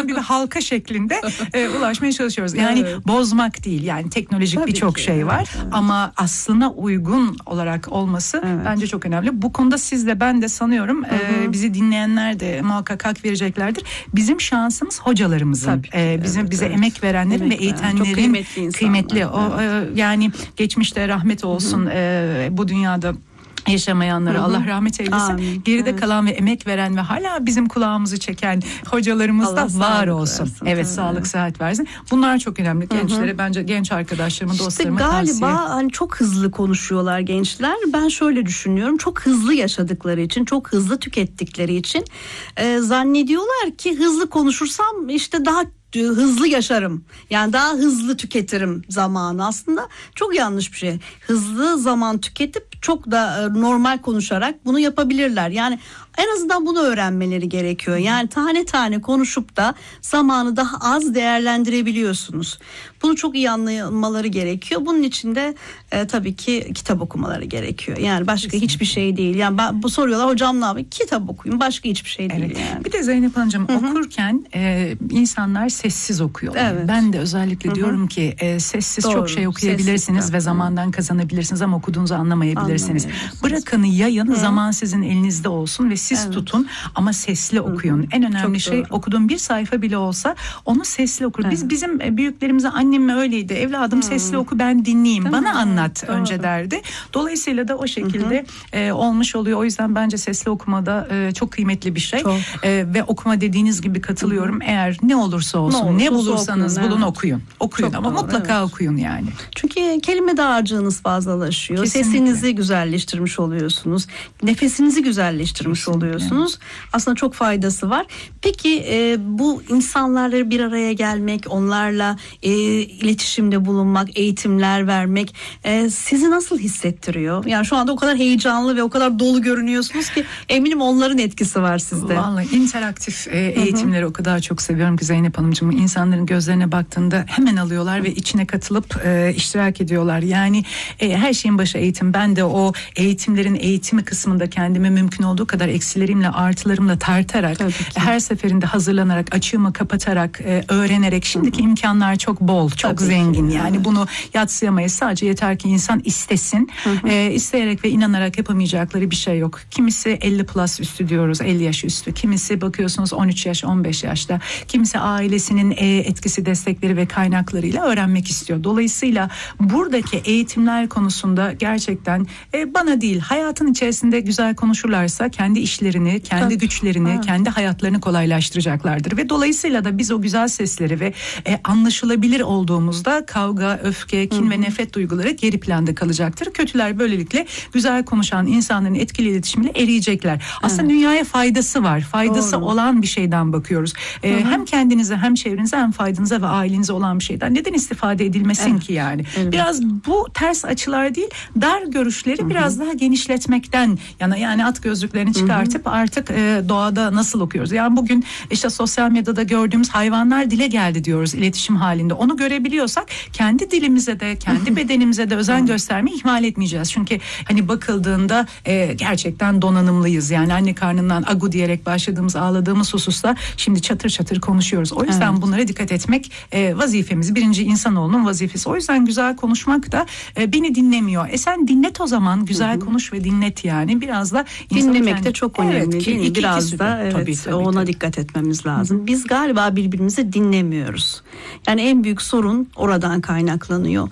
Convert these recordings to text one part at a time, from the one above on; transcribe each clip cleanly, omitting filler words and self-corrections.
azından bir halka şeklinde ulaşmaya çalışıyoruz. Yani bozmak değil, yani teknolojik birçok şey var ama aslına uygun olarak olması bence çok önemli. Bu konuda siz de ben de sanıyorum bizi dinleyenler de muhakkak hak vereceklerdir. Bizim şansımız hocalarımızın, bize emek verenlerin ve eğitenlerin kıymetli. Yani geçmişte rahmet olsun bu dünyada yaşamayanlara Allah rahmet eylesin. Amin. Geride kalan ve emek veren ve hala bizim kulağımızı çeken hocalarımız Allah da var olsun. Sağlık sıhhat versin. Bunlar çok önemli. Gençlere bence genç arkadaşlarıma, dostlarıma tavsiye. Galiba hani çok hızlı konuşuyorlar gençler. Ben şöyle düşünüyorum. Çok hızlı yaşadıkları için, çok hızlı tükettikleri için zannediyorlar ki hızlı konuşursam işte daha hızlı yaşarım. Yani daha hızlı tüketirim zamanı. Aslında çok yanlış bir şey. Hızlı zaman tüketip çok da normal konuşarak bunu yapabilirler. Yani en azından bunu öğrenmeleri gerekiyor. Yani tane tane konuşup da zamanı daha az değerlendirebiliyorsunuz. Bunu çok iyi anlamaları gerekiyor. Bunun için de tabii ki kitap okumaları gerekiyor. Yani başka hiçbir şey değil. Yani bu soruyorlar, hocam ne yapayım? Kitap okuyun. Başka hiçbir şey değil yani. Bir de Zeynep Hanımcığım, okurken insanlar sessiz okuyorlar. Ben de özellikle diyorum ki sessiz çok şey okuyabilirsiniz ve zamandan kazanabilirsiniz ama okuduğunuzu anlamayabilirsiniz. Bırakın yayın, zaman sizin elinizde olsun ve siz tutun ama sesli okuyun. En önemli şey okuduğum bir sayfa bile olsa onu sesli okur. Bizim büyüklerimize, annem öyleydi. Evladım sesli oku, ben dinleyeyim. Bana anlat önce derdi. Dolayısıyla da o şekilde olmuş oluyor. O yüzden bence sesli okumada çok kıymetli bir şey. Ve okuma dediğiniz gibi katılıyorum. Eğer ne olursa olsun, ne bulursanız bulun, okuyun. Okuyun ama mutlaka okuyun yani. Çünkü kelime dağarcığınız fazlalaşıyor. Kesinlikle. Sesinizi güzelleştirmiş oluyorsunuz. Nefesinizi güzelleştirmiş oluyorsunuz. Aslında çok faydası var. Peki bu insanlarla bir araya gelmek, onlarla iletişimde bulunmak, eğitimler vermek sizi nasıl hissettiriyor? Yani şu anda o kadar heyecanlı ve o kadar dolu görünüyorsunuz ki eminim onların etkisi var sizde. Vallahi interaktif eğitimleri o kadar çok seviyorum ki Zeynep Hanımcığım. İnsanların gözlerine baktığında hemen alıyorlar ve içine katılıp iştirak ediyorlar. Yani her şeyin başı eğitim. Ben de o eğitimlerin eğitimi kısmında kendimi mümkün olduğu kadar eksilerimle artılarımla tartarak, her seferinde hazırlanarak, açığımı kapatarak, öğrenerek, şimdiki imkanlar çok bol, çok zengin. Yani bunu yadsıyamayız. Sadece yeter ki insan istesin. İsteyerek ve inanarak yapamayacakları bir şey yok. Kimisi 50 plus üstü diyoruz, 50 yaş üstü. Kimisi bakıyorsunuz 13 yaş, 15 yaşta. Kimisi ailesinin etkisi, destekleri ve kaynaklarıyla öğrenmek istiyor. Dolayısıyla buradaki eğitimler konusunda gerçekten bana değil, hayatın içerisinde güzel konuşurlarsa kendi işlerini, kendi güçlerini, kendi hayatlarını kolaylaştıracaklardır. Ve dolayısıyla da biz o güzel sesleri ve anlaşılabilir olduğumuzda kavga, öfke, kin ve nefret duyguları geri planda kalacaktır. Kötüler böylelikle güzel konuşan insanların etkili iletişimiyle eriyecekler. Aslında dünyaya faydası var. Faydası olan bir şeyden bakıyoruz. Hem kendinize, hem çevrenize, hem faydanıza ve ailenize olan bir şeyden neden istifade edilmesin ki yani? Biraz bu ters açılar değil, dar görüşleri biraz daha genişletmekten yana, yani at gözlüklerini çıkartıp artık doğada nasıl okuyoruz? Yani bugün işte sosyal medyada gördüğümüz hayvanlar dile geldi diyoruz iletişim halinde. Onu görebiliyorsak kendi dilimize de, kendi bedenimize de özen göstermeyi ihmal etmeyeceğiz. Çünkü hani bakıldığında gerçekten donanımlıyız. Yani anne karnından agu diyerek başladığımız, ağladığımız hususta şimdi çatır çatır konuşuyoruz. O yüzden bunlara dikkat etmek vazifemiz. Birinci insanoğlunun vazifesi. O yüzden güzel konuşmak da beni dinlemiyor. Sen dinlet o zaman. Güzel konuş ve dinlet yani. Biraz da dinlemek de çok önemli değil mi? Biraz da tabii, ona dikkat etmemiz lazım. Biz galiba birbirimizi dinlemiyoruz. Yani en büyük sorun oradan kaynaklanıyor.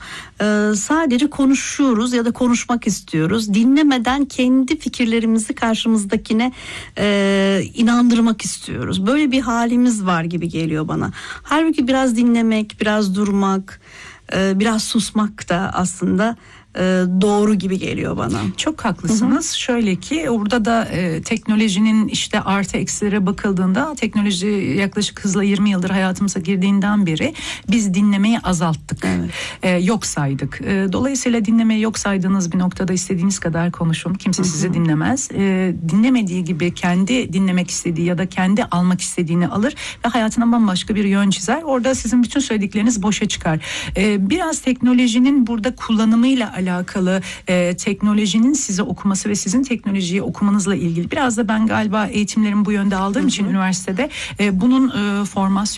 Sadece konuşuyoruz ya da konuşmak istiyoruz. Dinlemeden kendi fikirlerimizi karşımızdakine inandırmak istiyoruz. Böyle bir halimiz var gibi geliyor bana. Halbuki biraz dinlemek, biraz durmak, biraz susmak da aslında doğru gibi geliyor bana. Çok haklısınız. Şöyle ki orada da teknolojinin işte artı eksilere bakıldığında, teknoloji yaklaşık hızla 20 yıldır hayatımıza girdiğinden beri biz dinlemeyi azalttık. Yok saydık. Dolayısıyla dinlemeyi yok saydığınız bir noktada istediğiniz kadar konuşun. Kimse sizi dinlemez. Dinlemediği gibi kendi dinlemek istediği ya da kendi almak istediğini alır ve hayatına bambaşka bir yön çizer. Orada sizin bütün söyledikleriniz boşa çıkar. Biraz teknolojinin burada kullanımıyla alakalı, teknolojinin size okuması ve sizin teknolojiyi okumanızla ilgili. Biraz da ben galiba eğitimlerimi bu yönde aldığım için üniversitede bunun formasyon